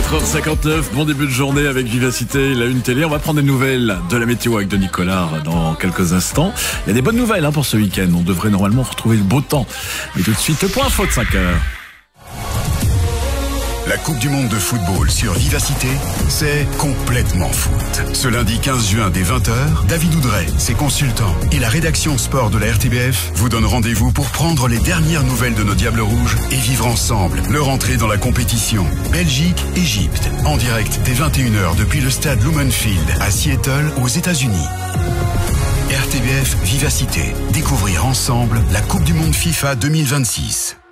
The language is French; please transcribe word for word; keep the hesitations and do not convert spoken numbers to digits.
quatre heures cinquante-neuf, bon début de journée avec Vivacité, la une télé. On va prendre des nouvelles de la météo avec Denis Collard dans quelques instants. Il y a des bonnes nouvelles hein, pour ce week-end. On devrait normalement retrouver le beau temps. Mais tout de suite, le point info de cinq heures. La Coupe du Monde de football sur Vivacité, c'est complètement foot. Ce lundi quinze juin dès vingt heures, David Oudret, ses consultants et la rédaction sport de la R T B F vous donnent rendez-vous pour prendre les dernières nouvelles de nos Diables Rouges et vivre ensemble leur entrée dans la compétition. Belgique-Égypte, en direct dès vingt et une heures depuis le stade Lumenfield à Seattle aux États-Unis. R T B F Vivacité, découvrir ensemble la Coupe du Monde FIFA deux mille vingt-six.